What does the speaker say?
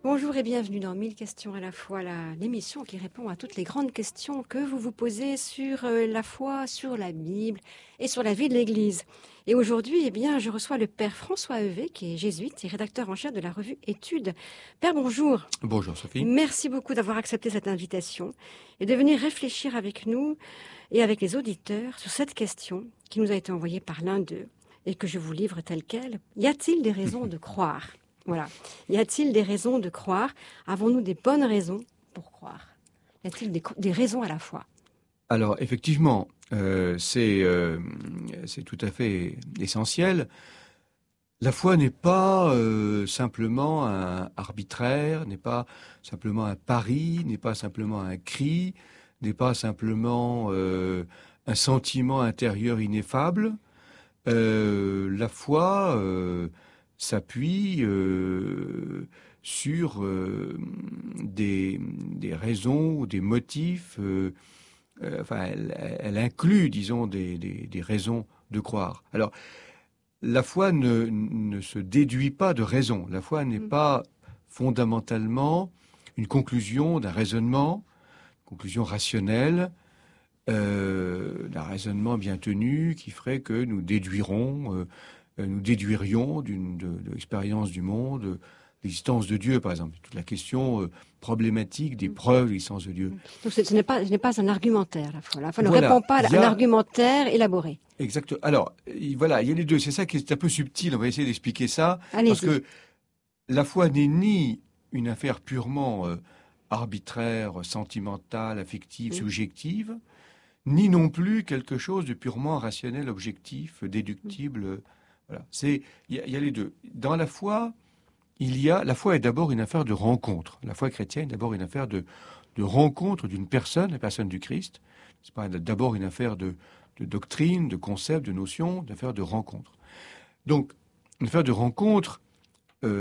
Bonjour et bienvenue dans 1000 questions à la fois, l'émission qui répond à toutes les grandes questions que vous vous posez sur la foi, sur la Bible et sur la vie de l'Église. Et aujourd'hui, je reçois le Père François Heuvet, qui est jésuite et rédacteur en chef de la revue Études. Père, bonjour. Bonjour Sophie. Merci beaucoup d'avoir accepté cette invitation et de venir réfléchir avec nous et avec les auditeurs sur cette question qui nous a été envoyée par l'un d'eux et que je vous livre telle quelle. Y a-t-il des raisons de croire ? Voilà. Y a-t-il des raisons de croire ? Avons-nous des bonnes raisons pour croire ? Y a-t-il des raisons à la foi ? Alors effectivement, c'est tout à fait essentiel. La foi n'est pas simplement un arbitraire, n'est pas simplement un pari, n'est pas simplement un cri, n'est pas simplement un sentiment intérieur ineffable. La foi s'appuie sur des raisons ou des motifs. Elle inclut, disons, des raisons de croire. Alors, la foi ne se déduit pas de raison. La foi n'est pas fondamentalement une conclusion d'un raisonnement, conclusion rationnelle, d'un raisonnement bien tenu qui ferait que nous déduirions de l'expérience du monde, l'existence de Dieu, par exemple. Toute la question problématique des preuves de l'existence de Dieu. Donc ce n'est pas un argumentaire, la foi. La foi ne Voilà, répond pas à un argumentaire élaboré. Exact. Alors, voilà, il y a les deux. C'est ça qui est un peu subtil. On va essayer d'expliquer ça. Allez-y. Parce que la foi n'est ni une affaire purement arbitraire, sentimentale, affective, subjective, ni non plus quelque chose de purement rationnel, objectif, déductible. Voilà. Il y a les deux. Dans la foi, la foi est d'abord une affaire de rencontre. La foi chrétienne est d'abord une affaire de rencontre d'une personne, la personne du Christ. C'est pas d'abord une affaire de doctrine, de concept, de notion, d'affaire de rencontre. Donc, une affaire de rencontre